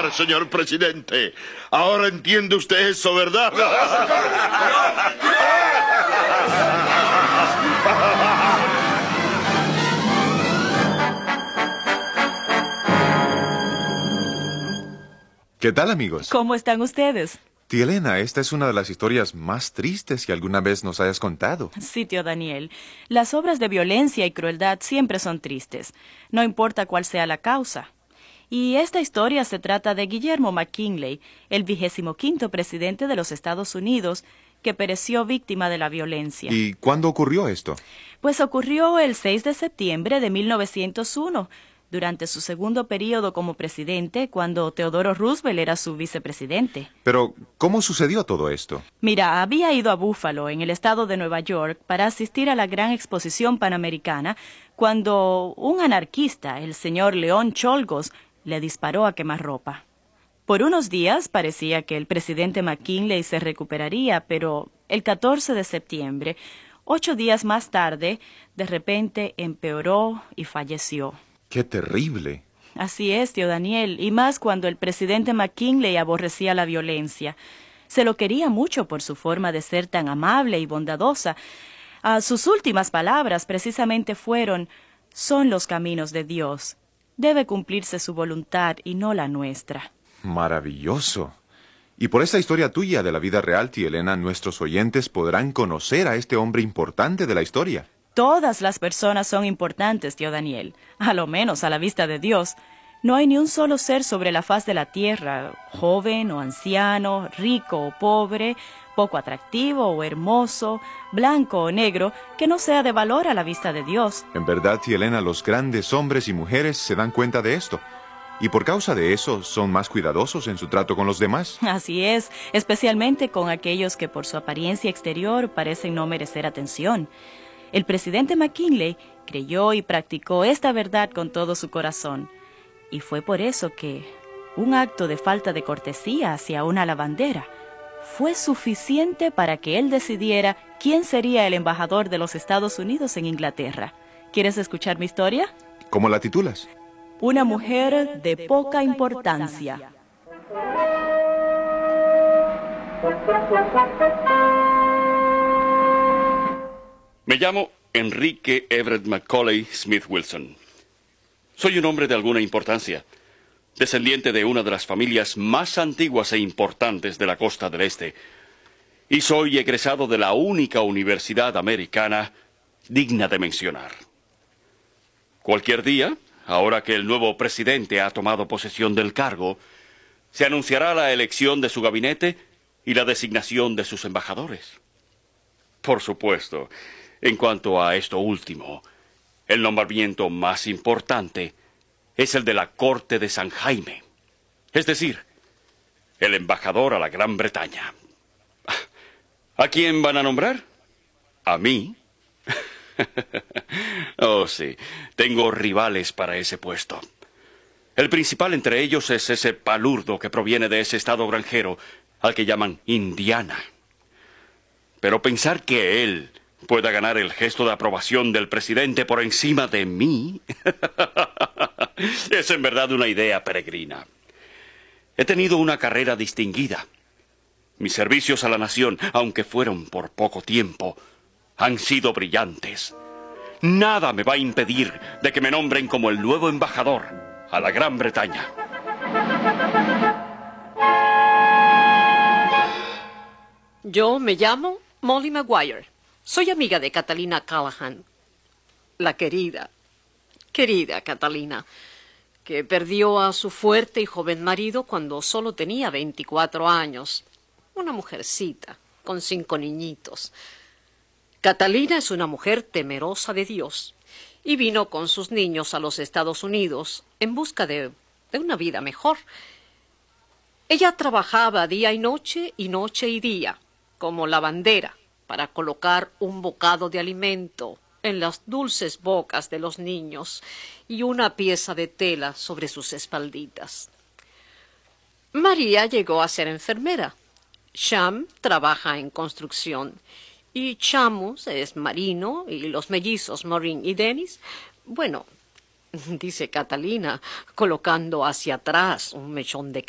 señor presidente. Ahora entiende usted eso, ¿verdad? ¿Qué tal, amigos? ¿Cómo están ustedes? Tía Elena, esta es una de las historias más tristes que alguna vez nos hayas contado. Sí, tío Daniel. Las obras de violencia y crueldad siempre son tristes, no importa cuál sea la causa. Y esta historia se trata de Guillermo McKinley, el 25º presidente de los Estados Unidos, que pereció víctima de la violencia. ¿Y cuándo ocurrió esto? Pues ocurrió el 6 de septiembre de 1901, durante su segundo período como presidente, cuando Teodoro Roosevelt era su vicepresidente. Pero, ¿cómo sucedió todo esto? Mira, había ido a Buffalo, en el estado de Nueva York, para asistir a la gran exposición panamericana, cuando un anarquista, el señor León Cholgos, le disparó a quemarropa. Por unos días parecía que el presidente McKinley se recuperaría, pero el 14 de septiembre, 8 días más tarde, de repente empeoró y falleció. ¡Qué terrible! Así es, tío Daniel, y más cuando el presidente McKinley aborrecía la violencia. Se lo quería mucho por su forma de ser tan amable y bondadosa. Sus últimas palabras precisamente fueron: «Son los caminos de Dios. Debe cumplirse su voluntad y no la nuestra». ¡Maravilloso! Y por esta historia tuya de la vida real, tía Elena, nuestros oyentes podrán conocer a este hombre importante de la historia. Todas las personas son importantes, tío Daniel, a lo menos a la vista de Dios. No hay ni un solo ser sobre la faz de la tierra, joven o anciano, rico o pobre, poco atractivo o hermoso, blanco o negro, que no sea de valor a la vista de Dios. En verdad, tía Elena, los grandes hombres y mujeres se dan cuenta de esto. Y por causa de eso, son más cuidadosos en su trato con los demás. Así es, especialmente con aquellos que por su apariencia exterior parecen no merecer atención. El presidente McKinley creyó y practicó esta verdad con todo su corazón. Y fue por eso que un acto de falta de cortesía hacia una lavandera fue suficiente para que él decidiera quién sería el embajador de los Estados Unidos en Inglaterra. ¿Quieres escuchar mi historia? ¿Cómo la titulas? Una mujer de poca importancia. Me llamo Enrique Everett Macaulay Smith Wilson. Soy un hombre de alguna importancia, descendiente de una de las familias más antiguas e importantes de la costa del este, y soy egresado de la única universidad americana digna de mencionar. Cualquier día, ahora que el nuevo presidente ha tomado posesión del cargo, se anunciará la elección de su gabinete y la designación de sus embajadores. Por supuesto, en cuanto a esto último, el nombramiento más importante es el de la Corte de San Jaime, es decir, el embajador a la Gran Bretaña. ¿A quién van a nombrar? ¿A mí? Oh, sí, tengo rivales para ese puesto. El principal entre ellos es ese palurdo que proviene de ese estado granjero al que llaman Indiana. Pero pensar que él pueda ganar el gesto de aprobación del presidente por encima de mí es en verdad una idea peregrina. He tenido una carrera distinguida. Mis servicios a la nación, aunque fueron por poco tiempo, han sido brillantes. Nada me va a impedir de que me nombren como el nuevo embajador a la Gran Bretaña. Yo me llamo Molly Maguire. Soy amiga de Catalina Callahan, la querida Catalina, que perdió a su fuerte y joven marido cuando solo tenía 24 años. Una mujercita, con 5 niñitos. Catalina es una mujer temerosa de Dios y vino con sus niños a los Estados Unidos en busca de una vida mejor. Ella trabajaba día y noche y día, como lavandera, para colocar un bocado de alimento en las dulces bocas de los niños y una pieza de tela sobre sus espalditas. María llegó a ser enfermera. Sham trabaja en construcción y Chamus es marino y los mellizos Maureen y Dennis, bueno, dice Catalina, colocando hacia atrás un mechón de